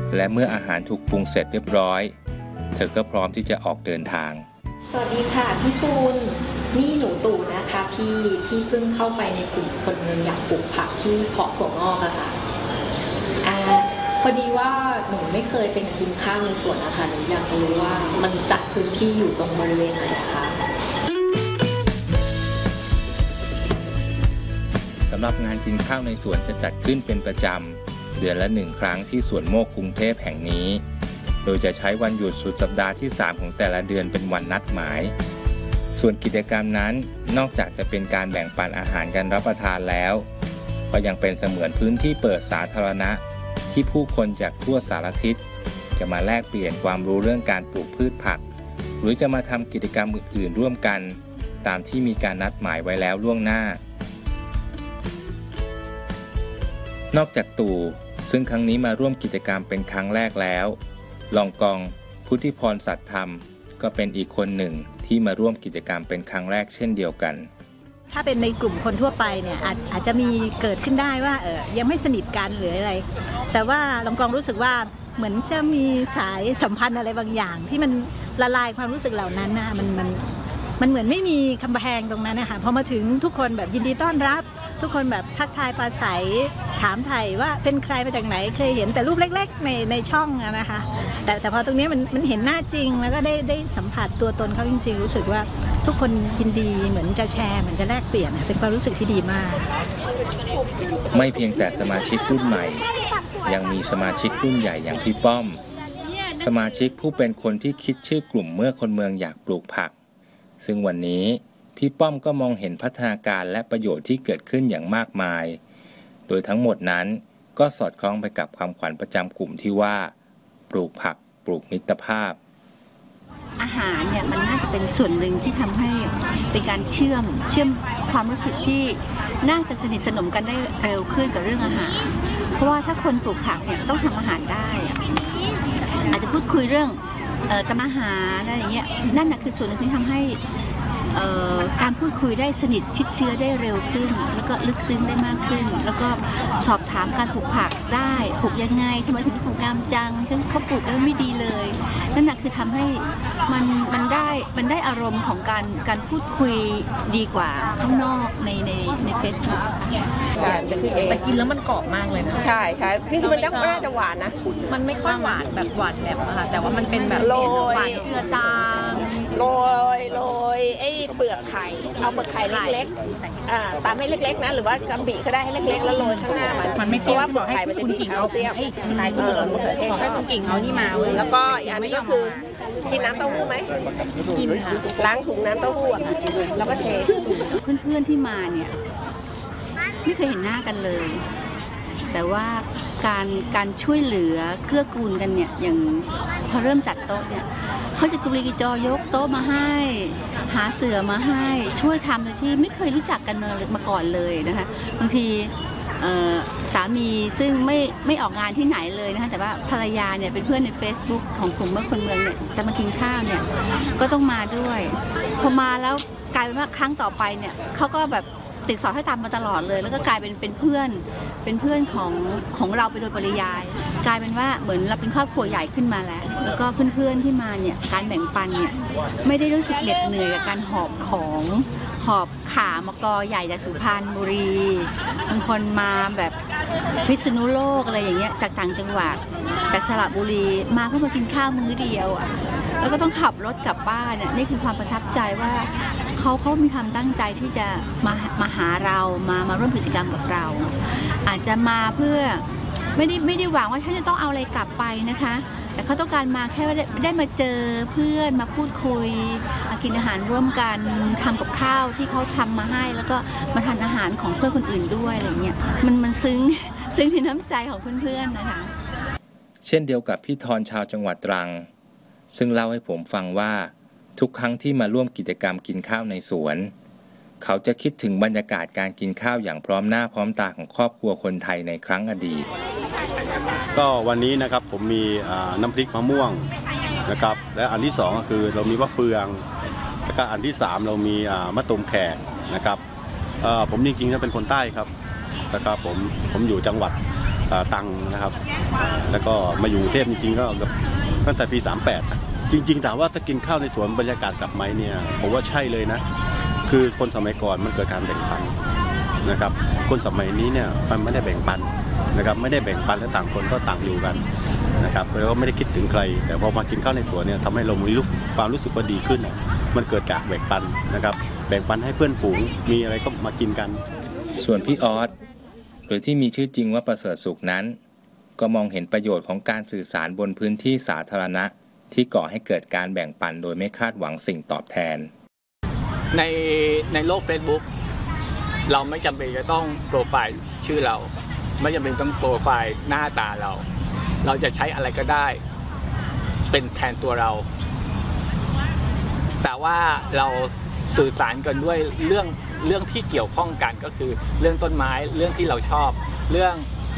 และเมื่ออาหารถูกปรุงเสร็จเรียบร้อยเธอก็พร้อมที่จะออกเดินทางสวัสดีค่ะพี่ปูนนี่หนูตู่นะคะพี่ที่เพิ่งเข้าไปในกลุ่มคนเมืองอยากปลูกผักที่เพาะถั่วงอกอะค่ะพอดีว่าหนูไม่เคยเป็นกินข้าวในสวนนะคะหนูอยากรู้ว่ามันจัดพื้นที่อยู่ตรงบริเวณไหนคะสำหรับงานกินข้าวในสวนจะจัดขึ้นเป็นประจำเดือนละ1 ครั้งที่สวนโมกกรุงเทพแห่งนี้โดยจะใช้วันหยุดสุดสัปดาห์ที่3ของแต่ละเดือนเป็นวันนัดหมายส่วนกิจกรรมนั้นนอกจากจะเป็นการแบ่งปันอาหารกันรับประทานแล้วก็ยังเป็นเสมือนพื้นที่เปิดสาธารณะที่ผู้คนจากทั่วสารทิศจะมาแลกเปลี่ยนความรู้เรื่องการปลูกพืชผักหรือจะมาทำกิจกรรมอื่นๆร่วมกันตามที่มีการนัดหมายไว้แล้วล่วงหน้านอกจากตู่ซึ่งครั้งนี้มาร่วมกิจกรรมเป็นครั้งแรกแล้วลองกองพุทธิพรสัตย์ธรรมก็เป็นอีกคนหนึ่งที่มาร่วมกิจกรรมเป็นครั้งแรกเช่นเดียวกันถ้าเป็นในกลุ่มคนทั่วไปเนี่ยอาจจะมีเกิดขึ้นได้ว่ายังไม่สนิทกันหรืออะไรแต่ว่าลองกองรู้สึกว่าเหมือนจะมีสายสัมพันธ์อะไรบางอย่างที่มันละลายความรู้สึกเหล่านั้นนะมันเหมือนไม่มีกำแพงตรงนั้นนะคะพอมาถึงทุกคนแบบยินดีต้อนรับทุกคนแบบทักทายปราศัยถามไถ่ว่าเป็นใครมาจากไหนเคยเห็นแต่รูปเล็กๆในช่องนะคะแต่พอตรงนี้มันเห็นหน้าจริงแล้วก็ได้สัมผัสตัวตนเขาจริงๆรู้สึกว่าทุกคนยินดีเหมือนจะแชร์เหมือนจะแลกเปลี่ยนเป็นความรู้สึกที่ดีมากไม่เพียงแต่สมาชิกรุ่นใหม่ยังมีสมาชิกรุ่นใหญ่อย่างพี่ป้อมสมาชิกผู้เป็นคนที่คิดชื่อกลุ่มเมื่อคนเมืองอยากปลูกผักซึ่งวันนี้พี่ป้อมก็มองเห็นพัฒนาการและประโยชน์ที่เกิดขึ้นอย่างมากมายโดยทั้งหมดนั้นก็สอดคล้องไปกับความขวัญประจำกลุ่มที่ว่าปลูกผักปลูกมิตรภาพอาหารเนี่ยมันน่าจะเป็นส่วนหนึ่งที่ทำให้เป็นการเชื่อมความรู้สึกที่น่าจะสนิทสนมกันได้เร็วขึ้นกับเรื่องอาหารเพราะว่าถ้าคนปลูกผักเนี่ยต้องทำอาหารได้อาจจะพูดคุยเรื่องทำอาหารอะไรอย่างเงี้ยนั่นน่ะคือส่วนหนึ่งที่ทำให้การพูดคุยได้สนิทชิดเชื้อได้เร็วขึ้นแล้วก็ลึกซึ้งได้มากขึ้นแล้วก็สอบถามการปลูกผักได้ปลูกยังไงทำไมถึงปลูกงามจังฉันเขาปลูกแล้วไม่ดีเลยนั่นน่ะคือทำให้มันได้อารมณ์ของการพูดคุยดีกว่าข้างนอกใน Facebook ใช่แต่กินแล้วมันกรอบมากเลยนะใช่นี่คือมันน่าจะหวานนะมันไม่ค่อยหวานแบบหวานแหลมอะค่ะแต่ว่ามันเป็นแบบหวานเจือจางโรยไอ้เปลือกไข่เอาเปลือกไข่เล็กๆตามให้เล็กๆนะหรือว่ากำบิก็ได้ให้เล็กๆแล้วโรยข้างหน้ามันไม่เพราะว่าเปลือกไข่มันจะมีแคลเซียมใช่คุณกิ่งเอานี่มาเว้ยแล้วก็อย่างนี้ก็คือกินน้ำเต้าหู้ไหมกินค่ะล้างถุงน้ำเต้าหู้แล้วก็เทเพื่อนๆที่มาเนี่ยไม่เคยเห็นหน้ากันเลยแต่ว่าการช่วยเหลือเกื้อกูลกันเนี่ยอย่างพอเริ่มจัดโต๊ะเนี่ยเขาจะกุลีกิจอยกโต๊ะมาให้หาเสื่อมาให้ช่วยทำโดยที่ไม่เคยรู้จักกันมาก่อนเลยนะคะบางทีสามีซึ่งไม่ออกงานที่ไหนเลยนะคะแต่ว่าภรรยาเนี่ยเป็นเพื่อนใน Facebook ของกลุ่มเมื่อคนเมืองเนี่ยจะมากินข้าวเนี่ยก็ต้องมาด้วยพอมาแล้วกลายเป็นว่าครั้งต่อไปเนี่ยเขาก็แบบติดสอยให้ตามมาตลอดเลยแล้วก็กลายเป็นเพื่อนของเราไปโดยปริยายกลายเป็นว่าเหมือนเราเป็นครอบครัวใหญ่ขึ้นมาแล้วก็เพื่อนๆที่มาเนี่ยการแบ่งปันเนี่ยไม่ได้รู้สึกเหน็ดเหนื่อยกับการหอบขามกอใหญ่จากสุพรรณบุรีบางคนมาแบบพิษณุโลกอะไรอย่างเงี้ยจากต่างจังหวัดจากสระบุรีมาเพื่อมากินข้าวมื้อเดียวแล้วก็ต้องขับรถกลับบ้านเนี่ยนี่คือความประทับใจว่าเขามีความตั้งใจที่จะมาหาเรามาร่วมกิจกรรมกับเราอาจจะมาเพื่อไม่ได้หวังว่าฉันจะต้องเอาอะไรกลับไปนะคะแต่เขาต้องการมาแค่ว่าได้มาเจอเพื่อนมาพูดคุยมากินอาหารร่วมกันทำกับข้าวที่เขาทำมาให้แล้วก็มาทานอาหารของเพื่อนคนอื่นด้วยอะไรเงี้ยมันซึ้งในน้ำใจของเพื่อนๆนะคะเช่นเดียวกับพี่ธรชาวจังหวัดตรังซึ่งเล่าให้ผมฟังว่าทุกครั้งที่มาร่วมกิจกรรมกินข้าวในสวนเขาจะคิดถึงบรรยากาศการกินข้าวอย่างพร้อมหน้าพร้อมตาของครอบครัวคนไทยในครั้งอดีตก็วันนี้นะครับผมมีน้ำพริกมะม่วงนะครับและอันที่2ก็คือเรามีมะเฟืองแล้วก็อันที่3เรามีมะตูมแขกนะครับผมจริงๆเป็นคนใต้ครับนะครับผมอยู่จังหวัดตังนะครับแล้วก็มาอยู่กรุงเทพจริงๆก็ตั้งแต่ปี38จริงๆถามว่าถ้ากินข้าวในสวนบรรยากาศกลับไหมเนี่ยผมว่าใช่เลยนะคือคนสมัยก่อนมันเกิดการแบ่งปันนะครับคนสมัยนี้เนี่ยมันไม่ได้แบ่งปันนะครับไม่ได้แบ่งปันและต่างคนก็ต่างอยู่กันนะครับแล้วก็ไม่ได้คิดถึงใครแต่พอมากินข้าวในสวนเนี่ยทำให้เรามีความรู้สึกว่าดีขึ้นมันเกิดจากแบ่งปันนะครับแบ่งปันให้เพื่อนฝูงมีอะไรก็มากินกันส่วนพี่ออสหรือที่มีชื่อจริงว่าประเสริฐสุขนั้นก็มองเห็นประโยชน์ของการสื่อสารบนพื้นที่สาธารณะที่ก่อให้เกิดการแบ่งปันโดยไม่คาดหวังสิ่งตอบแทนในโลก Facebook เราไม่จำเป็นจะต้องโปรไฟล์ชื่อเราไม่จำเป็นต้องโปรไฟล์หน้าตาเราจะใช้อะไรก็ได้เป็นแทนตัวเราแต่ว่าเราสื่อสารกันด้วยเรื่องที่เกี่ยวข้องกันก็คือเรื่องต้นไม้เรื่องที่เราชอบเรื่อง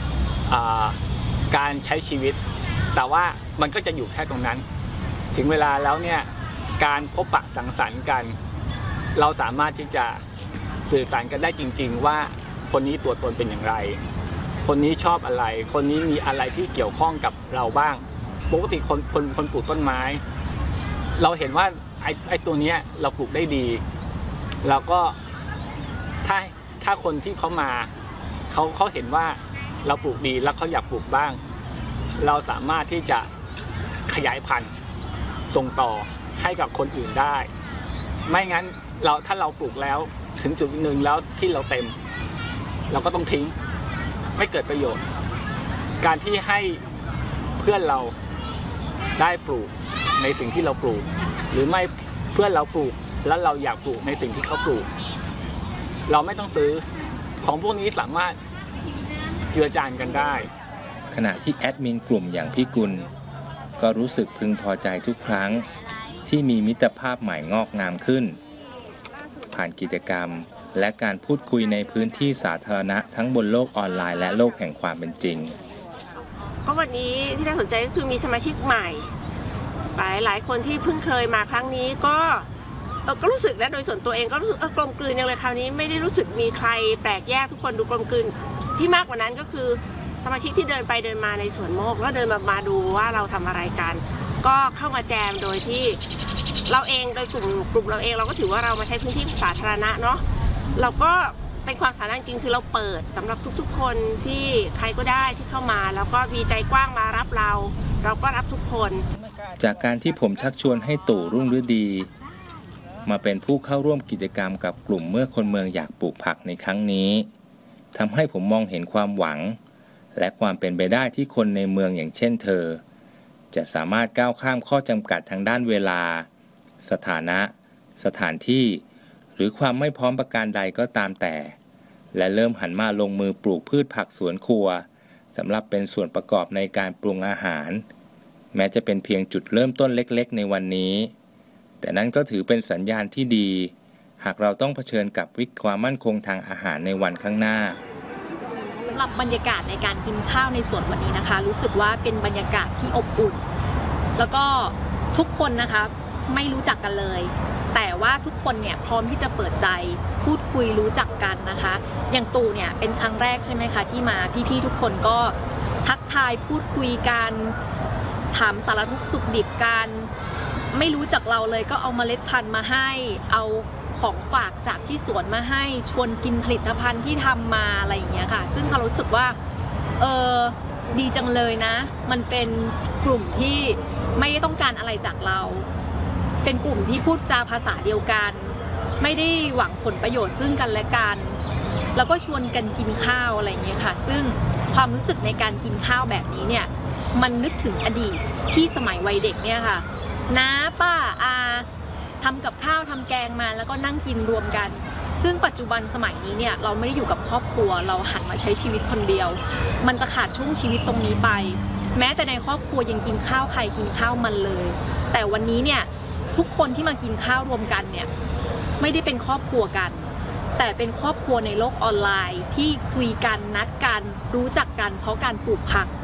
การใช้ชีวิตแต่ว่ามันก็จะอยู่แค่ตรงนั้นถึงเวลาแล้วเนี่ยการพบปะสังสรรค์กันเราสามารถที่จะสื่อสารกันได้จริงๆว่าคนนี้ตัวตนเป็นอย่างไรคนนี้ชอบอะไรคนนี้มีอะไรที่เกี่ยวข้องกับเราบ้างปกติคนปลูกต้นไม้เราเห็นว่าไอ้ตัวเนี้ยเราปลูกได้ดีแล้วก็ถ้าคนที่เขามาเขาเห็นว่าเราปลูกดีแล้วเขาอยากปลูกบ้างเราสามารถที่จะขยายพันธุ์ส่งต่อให้กับคนอื่นได้ไม่งั้นถ้าเราปลูกแล้วถึงจุดหนึ่งแล้วที่เราเต็มเราก็ต้องทิ้งไม่เกิดประโยชน์การที่ให้เพื่อนเราได้ปลูกในสิ่งที่เราปลูกหรือไม่เพื่อนเราปลูกแล้วเราอยากปลูกในสิ่งที่เขาปลูกเราไม่ต้องซื้อของพวกนี้สามารถเจือจานกันได้ขณะที่แอดมินกลุ่มอย่างพี่กุลก็รู้สึกพึงพอใจทุกครั้งที่มีมิตรภาพใหม่งอกงามขึ้นผ่านกิจกรรมและการพูดคุยในพื้นที่สาธารณะทั้งบนโลกออนไลน์และโลกแห่งความเป็นจริงก็วันนี้ที่น่าสนใจก็คือมีสมาชิกใหม่หลายคนที่เพิ่งเคยมาครั้งนี้ก็รู้สึกและโดยส่วนตัวเองก็รู้สึกกลมกลืนอย่างเลยคราวนี้ไม่ได้รู้สึกมีใครแปลกแยกทุกคนดูกลมกลืนที่มากกว่านั้นก็คือสมาชิกที่เดินไปเดินมาในสวนโมกแล้วเดินมาดูว่าเราทำอะไรกันก็เข้ามาแจมโดยที่เราเองโดยกลุ่มเราเองเราก็ถือว่าเรามาใช้พื้นที่สาธารณะเนาะเราก็เป็นความสาธารณะจริงคือเราเปิดสำหรับทุกๆคนที่ใครก็ได้ที่เข้ามาแล้วก็มีใจกว้างมารับเราก็รับทุกคนจากการที่ผมชักชวนให้ตู่รุ่งฤดีมาเป็นผู้เข้าร่วมกิจกรรมกับกลุ่มเมื่อคนเมืองอยากปลูกผักในครั้งนี้ทำให้ผมมองเห็นความหวังและความเป็นไปได้ที่คนในเมืองอย่างเช่นเธอจะสามารถก้าวข้ามข้อจำกัดทางด้านเวลาสถานะสถานที่หรือความไม่พร้อมประการใดก็ตามแต่และเริ่มหันมาลงมือปลูกพืชผักสวนครัวสำหรับเป็นส่วนประกอบในการปรุงอาหารแม้จะเป็นเพียงจุดเริ่มต้นเล็กๆในวันนี้แต่นั้นก็ถือเป็นสัญญาณที่ดีหากเราต้องเผชิญกับวิกฤตความมั่นคงทางอาหารในวันข้างหน้าสำหรับบรรยากาศในการกินข้าวในสวนวันนี้นะคะรู้สึกว่าเป็นบรรยากาศที่อบอุ่นแล้วก็ทุกคนนะคะไม่รู้จักกันเลยแต่ว่าทุกคนเนี่ยพร้อมที่จะเปิดใจพูดคุยรู้จักกันนะคะอย่างตู่เนี่ยเป็นครั้งแรกใช่ไหมคะที่มาพี่ๆทุกคนก็ทักทายพูดคุยกันถามสารทุกข์สุขดิบกันไม่รู้จักเราเลยก็เอาเมล็ดพันธุ์มาให้เอาของฝากจากที่สวนมาให้ชวนกินผลิตภัณฑ์ที่ทำมาอะไรอย่างเงี้ยค่ะซึ่งเรารู้สึกว่าดีจังเลยนะมันเป็นกลุ่มที่ไม่ต้องการอะไรจากเราเป็นกลุ่มที่พูดจาภาษาเดียวกันไม่ได้หวังผลประโยชน์ซึ่งกันและกันแล้วก็ชวนกันกินข้าวอะไรอย่างเงี้ยค่ะซึ่งความรู้สึกในการกินข้าวแบบนี้เนี่ยมันนึกถึงอดีตที่สมัยวัยเด็กเนี่ยค่ะน้าป้าอาทำกับข้าวทำแกงมาแล้วก็นั่งกินรวมกันซึ่งปัจจุบันสมัยนี้เนี่ยเราไม่ได้อยู่กับครอบครัวเราหันมาใช้ชีวิตคนเดียวมันจะขาดช่วงชีวิตตรงนี้ไปแม้แต่ในครอบครัวยังกินข้าวใครกินข้าวมันเลยแต่วันนี้เนี่ยทุกคนที่มากินข้าวรวมกันเนี่ยไม่ได้เป็นครอบครัวกันแต่เป็นครอบครัวในโลกออนไลน์ที่คุยกันนัดกันรู้จักกันเพราะการปลูกผัก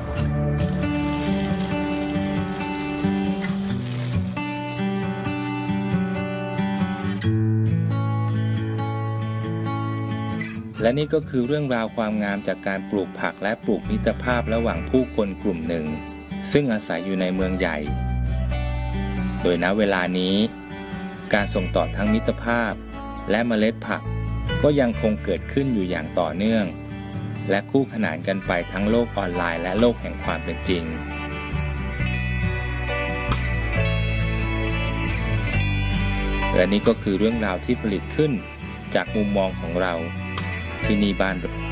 และนี่ก็คือเรื่องราวความงามจากการปลูกผักและปลูกมิตรภาพระหว่างผู้คนกลุ่มหนึ่งซึ่งอาศัยอยู่ในเมืองใหญ่โดยณเวลานี้การส่งต่อทั้งมิตรภาพและเมล็ดผักก็ยังคงเกิดขึ้นอยู่อย่างต่อเนื่องและคู่ขนานกันไปทั้งโลกออนไลน์และโลกแห่งความเป็นจริงและนี่ก็คือเรื่องราวที่ผลิตขึ้นจากมุมมองของเราที่นี่บ้าน